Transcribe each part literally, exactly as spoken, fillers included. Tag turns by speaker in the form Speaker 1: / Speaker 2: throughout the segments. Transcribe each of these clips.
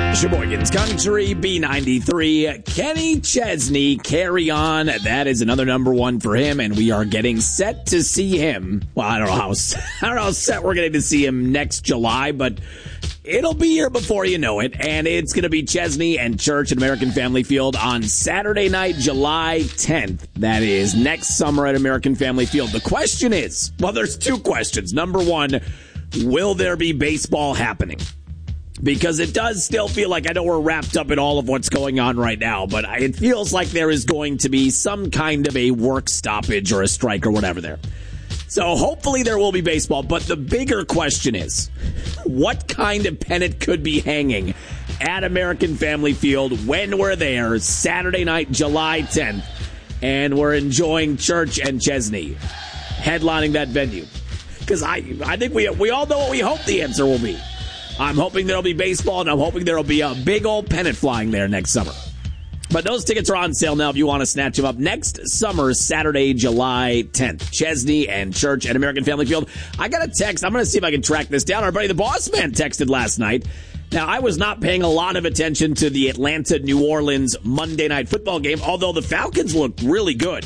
Speaker 1: Sheboygan's Country, B ninety-three, Kenny Chesney, Carry On. That is another number one for him, and we are getting set to see him. Well, I don't know how, I don't know how set we're getting to see him next July, but it'll be here before you know it, and it's going to be Chesney and Church at American Family Field on Saturday night, July tenth. That is next summer at American Family Field. The question is, well, there's two questions. Number one, will there be baseball happening? Because it does still feel like, I know we're wrapped up in all of what's going on right now, but it feels like there is going to be some kind of a work stoppage or a strike or whatever there. So hopefully there will be baseball, but the bigger question is, what kind of pennant could be hanging at American Family Field when we're there Saturday night, July tenth, and we're enjoying Church and Chesney headlining that venue? Because I, I think we we all know what we hope the answer will be. I'm hoping there'll be baseball, and I'm hoping there'll be a big old pennant flying there next summer. But those tickets are on sale now if you want to snatch them up. Next summer, Saturday, July tenth. Chesney and Church at American Family Field. I got a text. I'm going to see if I can track this down. Our buddy the Boss Man texted last night. Now, I was not paying a lot of attention to the Atlanta-New Orleans Monday Night Football game, although the Falcons looked really good.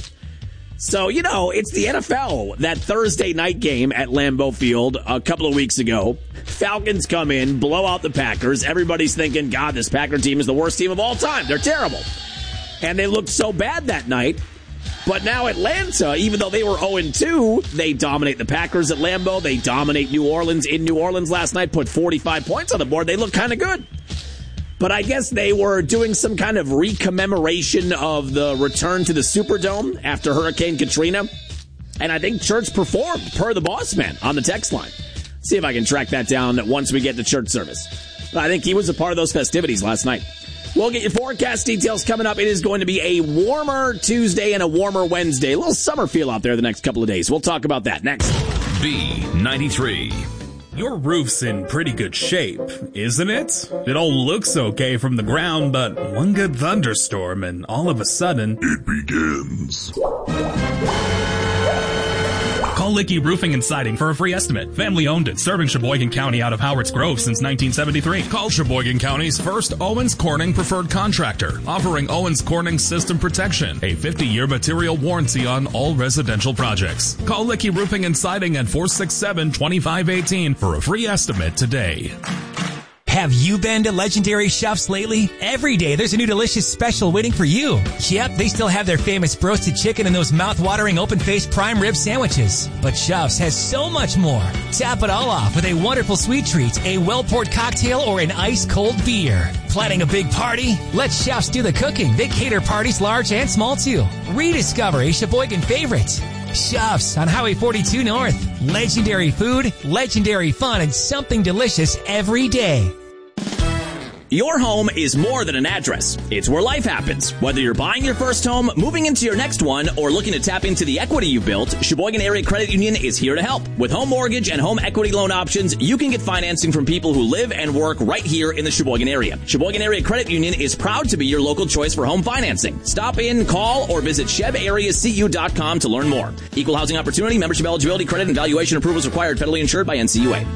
Speaker 1: So, you know, it's the N F L, that Thursday night game at Lambeau Field a couple of weeks ago. Falcons come in, blow out the Packers. Everybody's thinking, God, this Packer team is the worst team of all time. They're terrible. And they looked so bad that night. But now Atlanta, even though they were oh and two, they dominate the Packers at Lambeau. They dominate New Orleans in New Orleans last night, put forty-five points on the board. They look kind of good. But I guess they were doing some kind of recommemoration of the return to the Superdome after Hurricane Katrina. And I think Church performed, per the Boss Man, on the text line. See if I can track that down once we get to church service. But I think he was a part of those festivities last night. We'll get your forecast details coming up. It is going to be a warmer Tuesday and a warmer Wednesday. A little summer feel out there the next couple of days. We'll talk about that next.
Speaker 2: B ninety-three.
Speaker 3: Your roof's in pretty good shape, isn't it? It all looks okay from the ground, but one good thunderstorm and all of a sudden,
Speaker 4: it begins.
Speaker 3: Call Licky Roofing and Siding for a free estimate. Family owned and serving Sheboygan County out of Howards Grove since nineteen seventy-three. Call Sheboygan County's first Owens Corning preferred contractor, offering Owens Corning System Protection, a fifty-year material warranty on all residential projects. Call Licky Roofing and Siding at four six seven, two five one eight for a free estimate today.
Speaker 5: Have you been to Legendary Chefs lately? Every day there's a new delicious special waiting for you. Yep, they still have their famous roasted chicken and those mouth-watering open-faced prime rib sandwiches. But Chefs has so much more. Tap it all off with a wonderful sweet treat, a well-poured cocktail, or an ice-cold beer. Planning a big party? Let Chefs do the cooking. They cater parties large and small too. Rediscover a Sheboygan favorite. Chefs on Highway forty-two North. Legendary food, legendary fun, and something delicious every day.
Speaker 1: Your home is more than an address. It's where life happens. Whether you're buying your first home, moving into your next one, or looking to tap into the equity you've built, Sheboygan Area Credit Union is here to help. With home mortgage and home equity loan options, you can get financing from people who live and work right here in the Sheboygan area. Sheboygan Area Credit Union is proud to be your local choice for home financing. Stop in, call, or visit sheb area c u dot com to learn more. Equal housing opportunity, membership eligibility, credit, and valuation approvals required, federally insured by N C U A.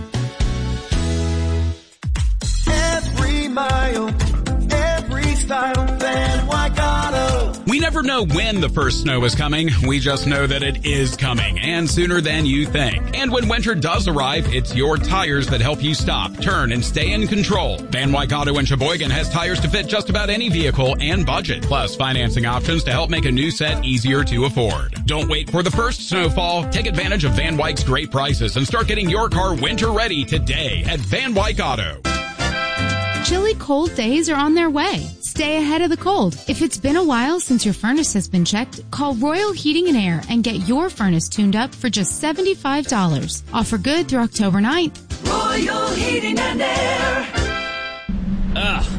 Speaker 6: Mile, every style, Van Wyck Auto.
Speaker 7: We never know when the first snow is coming. We just know that it is coming, and sooner than you think. And when winter does arrive, it's your tires that help you stop, turn, and stay in control. Van Wyck Auto in Sheboygan has tires to fit just about any vehicle and budget, plus financing options to help make a new set easier to afford. Don't wait for the first snowfall. Take advantage of Van Wyck's great prices and start getting your car winter ready today at Van Wyck Auto.
Speaker 8: Chilly cold days are on their way. Stay ahead of the cold. If it's been a while since your furnace has been checked, call Royal Heating and Air and get your furnace tuned up for just seventy-five dollars. Offer good through October ninth.
Speaker 6: Royal Heating and Air.
Speaker 1: Ugh.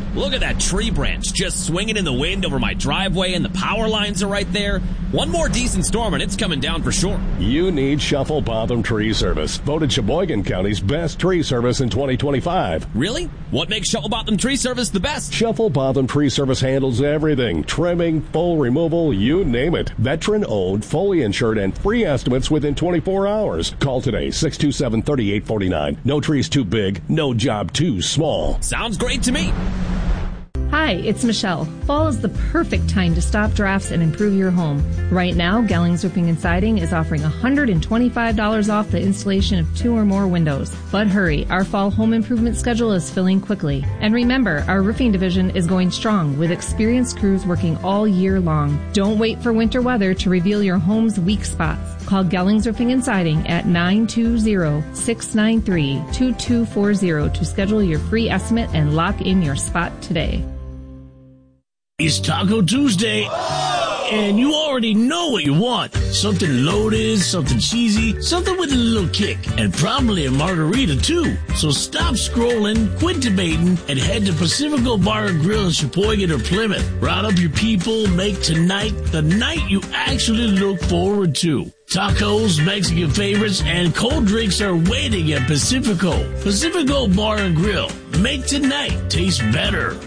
Speaker 4: Look at that tree branch just swinging in the wind over my driveway, and the power lines are right there. One more decent storm and it's coming down for sure.
Speaker 9: You need Shuffle Botham Tree Service. Voted Sheboygan County's best tree service in twenty twenty-five.
Speaker 4: Really? What makes Shuffle Botham Tree Service the best?
Speaker 9: Shuffle Botham Tree Service handles everything. Trimming, full removal, you name it. Veteran-owned, fully insured, and free estimates within twenty-four hours. Call today, six two seven, three eight four nine. No tree's too big, no job too small.
Speaker 4: Sounds great to me.
Speaker 10: Hi, it's Michelle. Fall is the perfect time to stop drafts and improve your home. Right now, Gellings Roofing and Siding is offering one hundred twenty-five dollars off the installation of two or more windows. But hurry, our fall home improvement schedule is filling quickly. And remember, our roofing division is going strong with experienced crews working all year long. Don't wait for winter weather to reveal your home's weak spots. Call Gellings Roofing and Siding at nine two zero, six nine three, two two four zero to schedule your free estimate and lock in your spot today.
Speaker 11: It's Taco Tuesday, and you already know what you want. Something loaded, something cheesy, something with a little kick, and probably a margarita, too. So stop scrolling, quit debating, and head to Pacifico Bar and Grill in Sheboygan or Plymouth. Round up your people, make tonight the night you actually look forward to. Tacos, Mexican favorites, and cold drinks are waiting at Pacifico. Pacifico Bar and Grill. Make tonight taste better.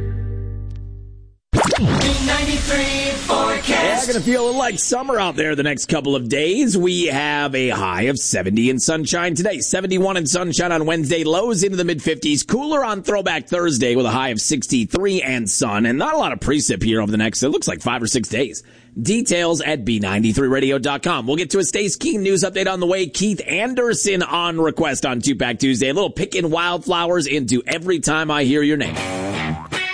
Speaker 6: B ninety-three forecast.
Speaker 1: Yeah, going to feel like summer out there the next couple of days. We have a high of seventy in sunshine today, seventy-one in sunshine on Wednesday, lows into the mid fifties, cooler on Throwback Thursday with a high of sixty-three and sun, and not a lot of precip here over the next, it looks like five or six days. Details at B ninety-three radio dot com. We'll get to a Stace Keen news update on the way. Keith Anderson on request on Two-Pack Tuesday. A little picking wildflowers into Every Time I Hear Your Name.